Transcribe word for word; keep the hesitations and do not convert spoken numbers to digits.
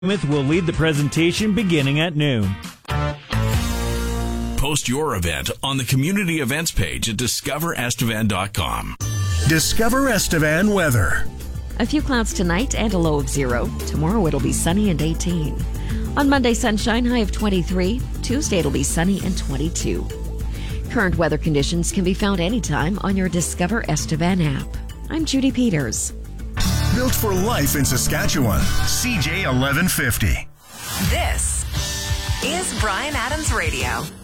Smith will lead the presentation beginning at noon. Post your event on the community events page at discover estevan dot com. Discover Estevan weather. A few clouds tonight and a low of zero. Tomorrow it'll be sunny and eighteen. On Monday, sunshine, high of twenty-three. Tuesday it'll be sunny and twenty-two. Current weather conditions can be found anytime on your Discover Estevan app. I'm Judy Peters. Built for life in Saskatchewan. C J eleven fifty. This is Bryan Adams Radio.